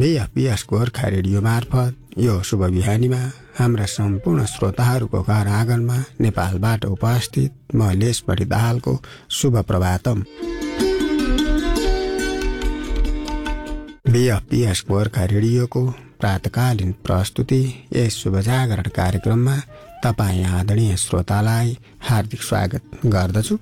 बीएफपीएस Gorkha radio मार्फत यो शुभ बिहानीमा हाम्रा सम्पूर्ण श्रोताहरूको घर आँगनमा नेपालबाट उपस्थित म लेसबढी दाहालको शुभ प्रभातम। बीएफपीएस गोर्खा रेडियोको प्रातकालीन प्रस्तुति यस शुभ जागरण कार्यक्रममा तपाईँ आदरणीय श्रोतालाई हार्दिक स्वागत गर्दछु।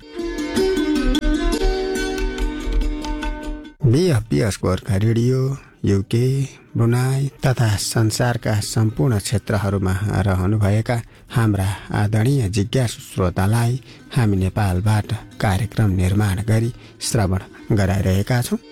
बीएफपीएस गोर्खा रेडियो युके, ब्रुनाई तथा संसारका सम्पूर्ण क्षेत्रहरूमा रहनुभएका हाम्रा आदरणीय जिज्ञासु श्रोतालाई हामी नेपालबाट कार्यक्रम निर्माण गरी श्रवण गराइरहेका छौँ।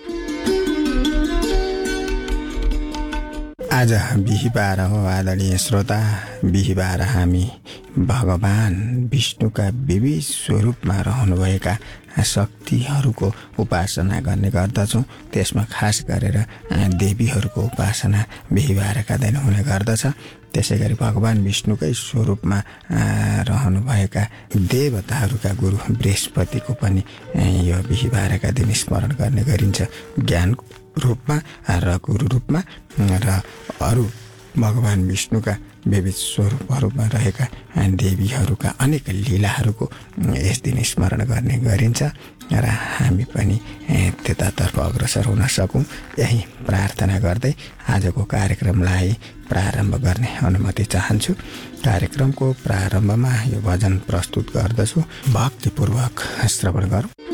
आज बिहिबार हो आदरणीय श्रोता। बिहिबार हामी भगवान विष्णुका विविध स्वरूपमा रहनुभएका शक्तिहरूको उपासना गर्ने गर्दछौँ। त्यसमा खास गरेर देवीहरूको उपासना बिहिबारका दिन हुने गर्दछ। त्यसै गरी भगवान विष्णुकै स्वरूपमा रहनुभएका देवताहरूका गुरु बृहस्पतिको पनि यो बिहिबारका दिन स्मरण गर्ने गरिन्छ, ज्ञान रूपमा र गुरु रूपमा, र अरू भगवान विष्णुका विविध स्वरूपहरूमा रहेका देवीहरूका अनेक लीलाहरूको यस दिन स्मरण गर्ने गरिन्छ र हामी पनि त्यतातर्फ अग्रसर हुन सकौँ, यही प्रार्थना गर्दै आजको कार्यक्रमलाई प्रारम्भ गर्ने अनुमति चाहन्छु। कार्यक्रमको प्रारम्भमा यो भजन प्रस्तुत गर्दछु, भक्तिपूर्वक श्रवण गरौँ।